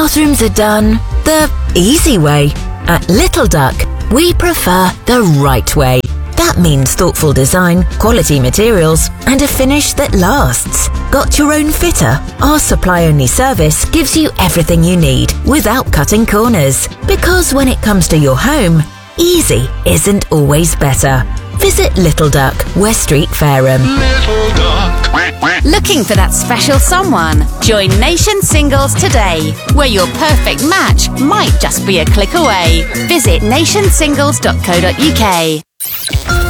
Bathrooms are done the easy way. At Little Duck, we prefer the right way. That means thoughtful design, quality materials, and a finish that lasts. Got your own fitter? Our supply-only service gives you everything you need without cutting corners. Because when it comes to your home, easy isn't always better. Visit Little Duck, West Street, Fareham. Little Duck. Looking for that special someone? Join Nation Singles today, where your perfect match might just be a click away. Visit nationsingles.co.uk.